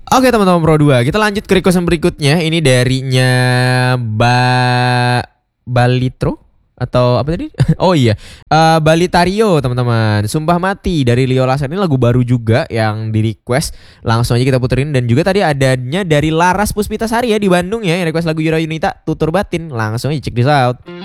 Oke teman-teman Pro 2, kita lanjut ke request yang berikutnya. Ini darinya Balitro atau apa tadi? Oh iya, Balitario teman-teman. Sumpah Mati dari Leo Laser, ini lagu baru juga yang di request. Langsung aja kita puterin. Dan juga tadi adanya dari Laras Puspitasari ya di Bandung ya, yang request lagu Yura Yunita Tutur Batin. Langsung aja check this out.